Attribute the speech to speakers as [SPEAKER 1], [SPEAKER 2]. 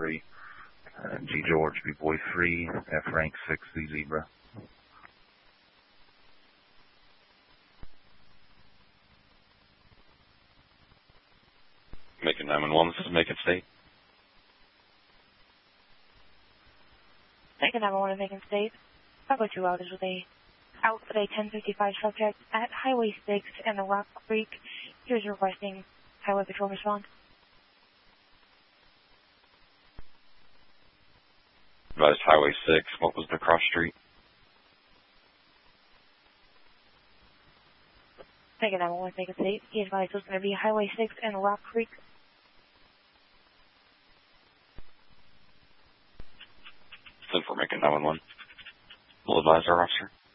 [SPEAKER 1] 3. G George, B Boy 3, F Frank 6, Z Zebra.
[SPEAKER 2] Macon 911, this is Macon State.
[SPEAKER 3] Macon 911, Macon State. I'll go 2 hours with out with a 1055 subject at Highway 6 and the Rock Creek. Here's requesting Highway Patrol response.
[SPEAKER 2] Advised Highway 6, what was the cross street?
[SPEAKER 3] Macon 911, Macon State. He advised it was going to be Highway 6 and Rock Creek.
[SPEAKER 2] For Macon 911. We'll advise our officer.